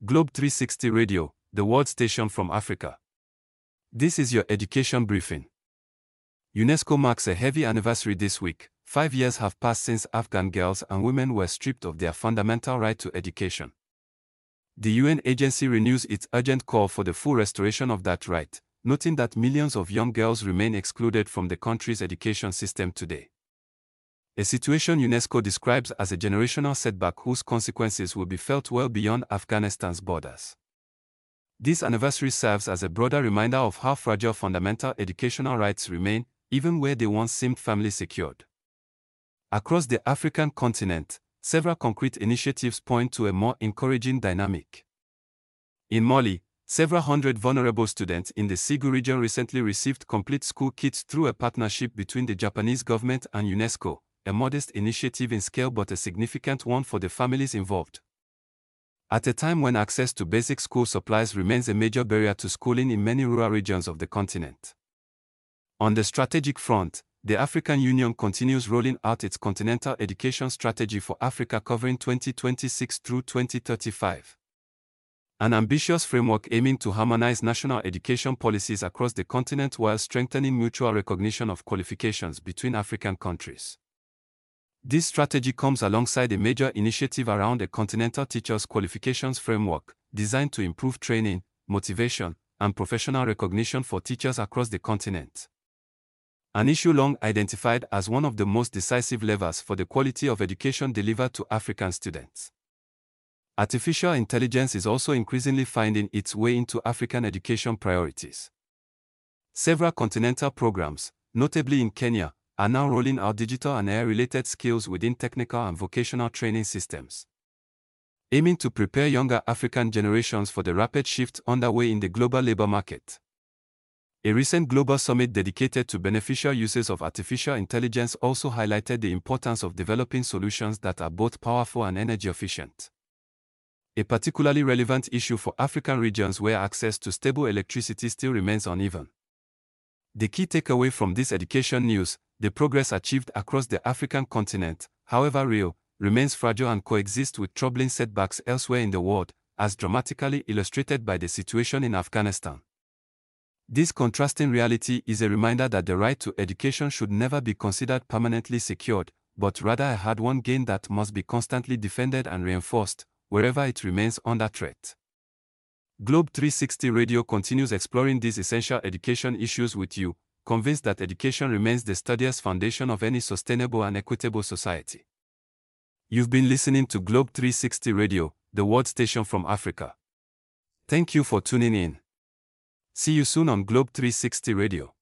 Globe 360 Radio, the world station from Africa. This is your education briefing. UNESCO marks a heavy anniversary this week. 5 years have passed since Afghan girls and women were stripped of their fundamental right to education. The UN agency renews its urgent call for the full restoration of that right, noting that millions of young girls remain excluded from the country's education system today. A situation UNESCO describes as a generational setback whose consequences will be felt well beyond Afghanistan's borders. This anniversary serves as a broader reminder of how fragile fundamental educational rights remain, even where they once seemed firmly secured. Across the African continent, several concrete initiatives point to a more encouraging dynamic. In Mali, several hundred vulnerable students in the Ségou region recently received complete school kits through a partnership between the Japanese government and UNESCO, a modest initiative in scale but a significant one for the families involved. At a time when access to basic school supplies remains a major barrier to schooling in many rural regions of the continent. On the strategic front, the African Union continues rolling out its continental education strategy for Africa covering 2026 through 2035. An ambitious framework aiming to harmonize national education policies across the continent while strengthening mutual recognition of qualifications between African countries. This strategy comes alongside a major initiative around a continental teachers' qualifications framework, designed to improve training, motivation, and professional recognition for teachers across the continent. An issue long identified as one of the most decisive levers for the quality of education delivered to African students. Artificial intelligence is also increasingly finding its way into African education priorities. Several continental programs, notably in Kenya, are now rolling out digital and AI-related skills within technical and vocational training systems, aiming to prepare younger African generations for the rapid shift underway in the global labor market. A recent global summit dedicated to beneficial uses of artificial intelligence also highlighted the importance of developing solutions that are both powerful and energy efficient. A particularly relevant issue for African regions where access to stable electricity still remains uneven. The key takeaway from this education news: the progress achieved across the African continent, however real, remains fragile and coexists with troubling setbacks elsewhere in the world, as dramatically illustrated by the situation in Afghanistan. This contrasting reality is a reminder that the right to education should never be considered permanently secured, but rather a hard-won gain that must be constantly defended and reinforced, wherever it remains under threat. Globe 360 Radio continues exploring these essential education issues with you, convinced that education remains the sturdiest foundation of any sustainable and equitable society. You've been listening to Globe 360 Radio, the world station from Africa. Thank you for tuning in. See you soon on Globe 360 Radio.